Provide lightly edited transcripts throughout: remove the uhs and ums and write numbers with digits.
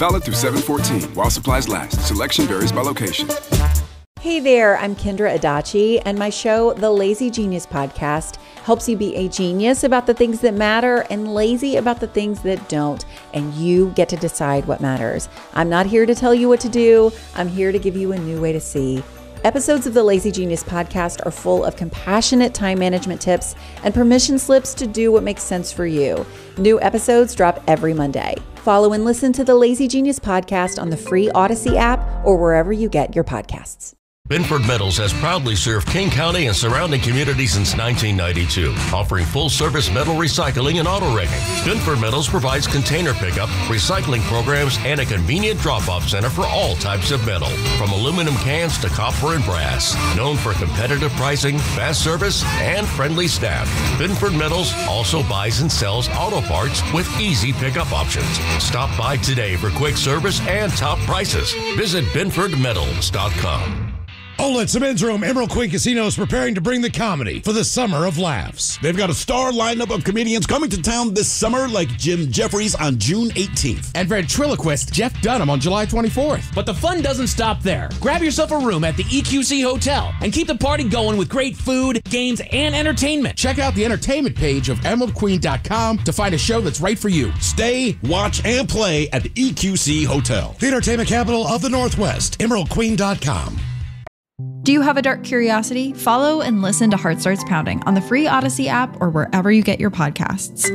Valid through 7/14 while supplies last. Selection varies by location. Hey there, I'm Kendra Adachi, and my show, The Lazy Genius Podcast, helps you be a genius about the things that matter and lazy about the things that don't, and you get to decide what matters. I'm not here to tell you what to do. I'm here to give you a new way to see. Episodes of the Lazy Genius Podcast are full of compassionate time management tips and permission slips to do what makes sense for you. New episodes drop every Monday. Follow and listen to the Lazy Genius Podcast on the free Odyssey app or wherever you get your podcasts. Binford Metals has proudly served King County and surrounding communities since 1992, offering full-service metal recycling and auto wrecking. Binford Metals provides container pickup, recycling programs, and a convenient drop-off center for all types of metal, from aluminum cans to copper and brass. Known for competitive pricing, fast service, and friendly staff, Binford Metals also buys and sells auto parts with easy pickup options. Stop by today for quick service and top prices. Visit BinfordMetals.com. Outlets, the men's room, Emerald Queen Casino is preparing to bring the comedy for the summer of laughs. They've got a star lineup of comedians coming to town this summer, like Jim Jeffries on June 18th. And ventriloquist Jeff Dunham on July 24th. But the fun doesn't stop there. Grab yourself a room at the EQC Hotel and keep the party going with great food, games, and entertainment. Check out the entertainment page of EmeraldQueen.com to find a show that's right for you. Stay, watch, and play at the EQC Hotel. The entertainment capital of the Northwest, EmeraldQueen.com. Do you have a dark curiosity? Follow and listen to Heart Starts Pounding on the free Odyssey app or wherever you get your podcasts.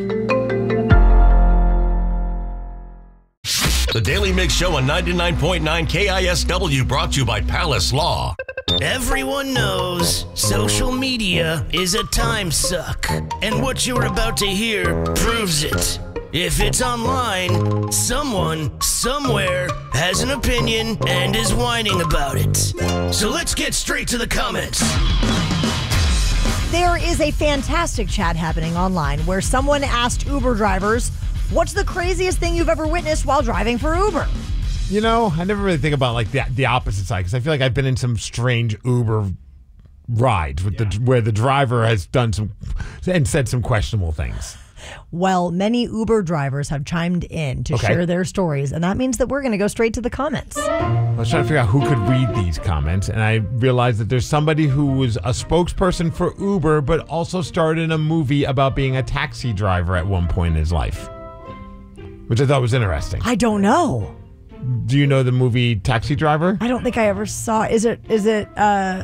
The Daily Mix Show on 99.9 KISW brought to you by Palace Law. Everyone knows social media is a time suck, and what you're about to hear proves it. If it's online, someone, somewhere, has an opinion and is whining about it. So let's get straight to the comments. There is a fantastic chat happening online where someone asked Uber drivers, what's the craziest thing you've ever witnessed while driving for Uber? You know, I never really think about like the opposite side, because I feel like I've been in some strange Uber rides with where the driver has done some and said some questionable things. Well, many Uber drivers have chimed in to share their stories, and that means that we're going to go straight to the comments. I was trying to figure out who could read these comments, and I realized that there's somebody who was a spokesperson for Uber, but also starred in a movie about being a taxi driver at one point in his life, which I thought was interesting. I don't know. Do you know the movie Taxi Driver? I don't think I ever saw. Is it, I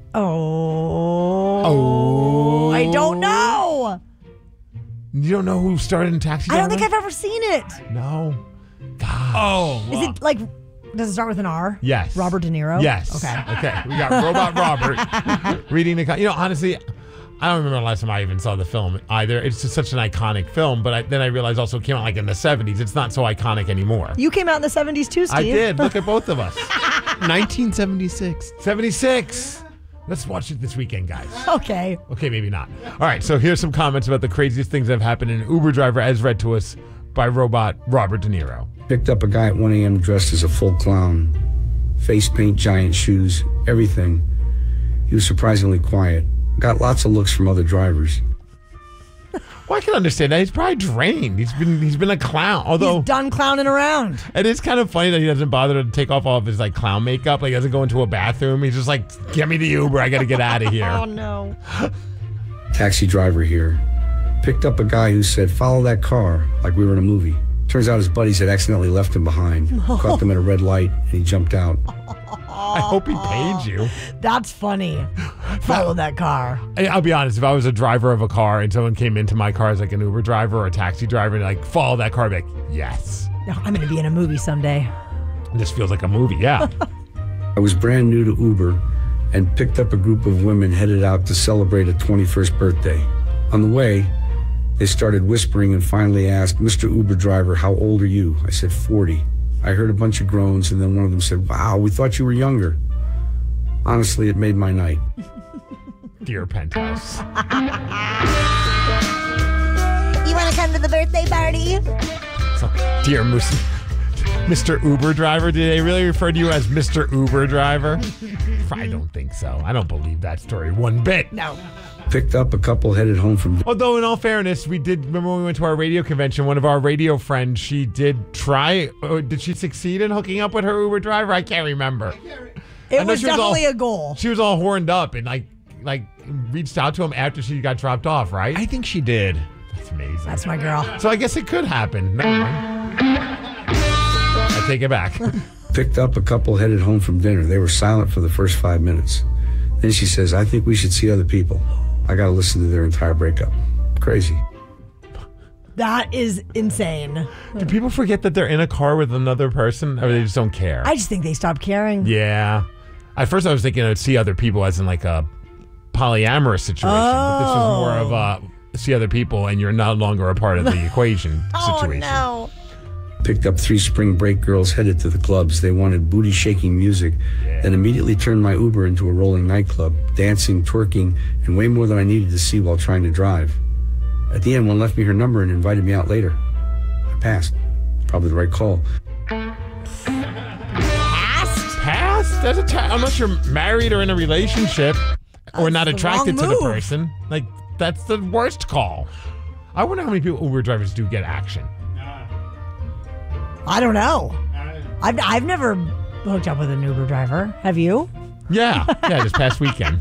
don't know. You don't know who starred in Taxi Driver? I don't think I've ever seen it. No. God. Oh. Is it like, does it start with an R? Yes. Robert De Niro? Yes. Okay. We got Robot Robert reading the... You know, honestly, I don't remember the last time I even saw the film either. It's just such an iconic film, but then I realized also it came out like in the 70s. It's not so iconic anymore. You came out in the 70s too, Steve. I did. Look at both of us. 1976. 76. Let's watch it this weekend, guys. Okay. Okay, maybe not. All right, so here's some comments about the craziest things that have happened in Uber driver as read to us by Robot Robert De Niro. Picked up a guy at 1 a.m. dressed as a full clown. Face paint, giant shoes, everything. He was surprisingly quiet. Got lots of looks from other drivers. Well, I can understand that. He's probably drained. He's been a clown. Although he's done clowning around. It is kind of funny that he doesn't bother to take off all of his like clown makeup. Like he doesn't go into a bathroom. He's just like, get me the Uber. I got to get out of here. Oh no. Taxi driver here. Picked up a guy who said, follow that car, like we were in a movie. Turns out his buddies had accidentally left him behind. No. Caught them at a red light and he jumped out. I hope he paid you. That's funny. Follow that car. I'll be honest. If I was a driver of a car and someone came into my car as like an Uber driver or a taxi driver and like follow that car, I'd be like, yes. No, I'm going to be in a movie someday. This feels like a movie, yeah. I was brand new to Uber and picked up a group of women headed out to celebrate a 21st birthday. On the way, they started whispering and finally asked, Mr. Uber driver, how old are you? I said, 40. I heard a bunch of groans, and then one of them said, wow, we thought you were younger. Honestly, it made my night. Dear Penthouse. You want to come to the birthday party? So, dear Mr. Uber driver, did they really refer to you as Mr. Uber driver? I don't think so. I don't believe that story one bit. No. Picked up a couple headed home from... Although, in all fairness, we did, remember when we went to our radio convention, one of our radio friends, she did try, did she succeed in hooking up with her Uber driver? I can't remember. It was definitely a goal. She was all horned up and like reached out to him after she got dropped off, right? I think she did. That's amazing. That's my girl. So I guess it could happen. Never mind. I take it back. Picked up a couple headed home from dinner. They were silent for the first 5 minutes. Then she says, I think we should see other people. I got to listen to their entire breakup. Crazy. That is insane. Do people forget that they're in a car with another person, or they just don't care? I just think they stopped caring. Yeah. At first I was thinking I'd see other people as in like a polyamorous situation. But this was more of a see other people and you're no longer a part of the equation situation. Oh, no. Picked up 3 spring break girls headed to the clubs. They wanted booty-shaking music, then immediately turned my Uber into a rolling nightclub, dancing, twerking, and way more than I needed to see while trying to drive. At the end, one left me her number and invited me out later. I passed. Probably the right call. Passed? That's unless you're married or in a relationship or not attracted to the person. Like, that's the worst call. I wonder how many people Uber drivers do get action. I don't know. I've never hooked up with an Uber driver. Have you? Yeah, this past weekend.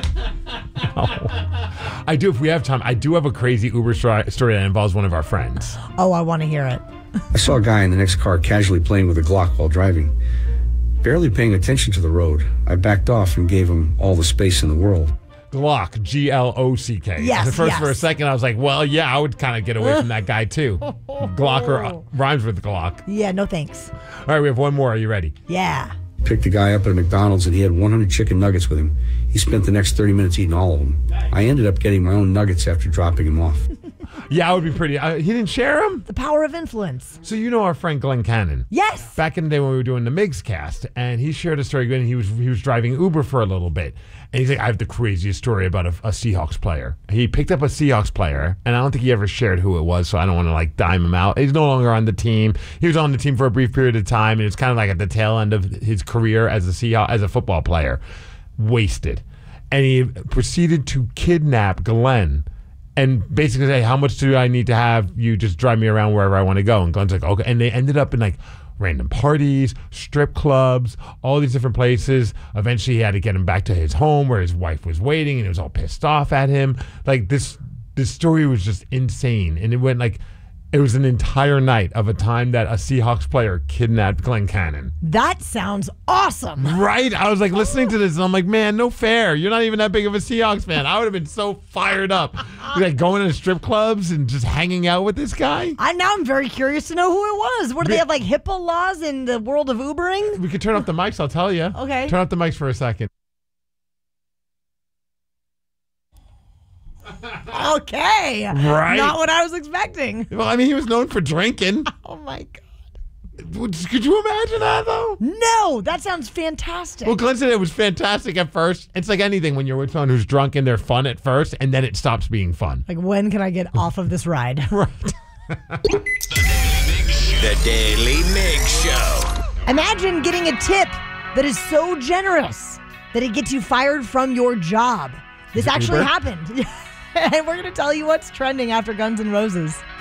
I do, if we have time. I do have a crazy Uber story that involves one of our friends. Oh, I want to hear it. I saw a guy in the next car casually playing with a Glock while driving, barely paying attention to the road. I backed off and gave him all the space in the world. Glock, Glock. Yes, For a second, I was like, well, yeah, I would kind of get away from that guy, too. Glocker rhymes with Glock. Yeah, no thanks. All right, we have one more. Are you ready? Yeah. Picked a guy up at a McDonald's and he had 100 chicken nuggets with him. He spent the next 30 minutes eating all of them. I ended up getting my own nuggets after dropping him off. Yeah, I would be pretty. He didn't share them? The power of influence. So you know our friend Glenn Cannon? Yes. Back in the day when we were doing the Migs cast, and he shared a story when he was driving Uber for a little bit. And he's like, I have the craziest story about a Seahawks player. He picked up a Seahawks player, and I don't think he ever shared who it was, so I don't want to like dime him out. He's no longer on the team. He was on the team for a brief period of time, and it's kind of like at the tail end of his career as a football player. Wasted. And he proceeded to kidnap Glenn and basically say, how much do I need to have you just drive me around wherever I want to go? And Glenn's like, okay. And they ended up in like random parties, strip clubs, all these different places. Eventually he had to get him back to his home where his wife was waiting and he was all pissed off at him. Like this story was just insane. And it went like, it was an entire night of a time that a Seahawks player kidnapped Glenn Cannon. That sounds awesome. Right? I was like listening to this and I'm like, man, no fair. You're not even that big of a Seahawks fan. I would have been so fired up. Like going to strip clubs and just hanging out with this guy. Now I'm very curious to know who it was. What, do they have like HIPAA laws in the world of Ubering? We could turn off the mics, I'll tell you. Okay. Turn off the mics for a second. Okay. Right. Not what I was expecting. Well, I mean, he was known for drinking. Oh, my God. Could you imagine that, though? No, that sounds fantastic. Well, Glenn said it was fantastic at first. It's like anything when you're with someone who's drunk and they're fun at first, and then it stops being fun. Like, when can I get off of this ride? Right. The Daily Mig Show. Imagine getting a tip that is so generous that it gets you fired from your job. This actually happened. And we're going to tell you what's trending after Guns N' Roses.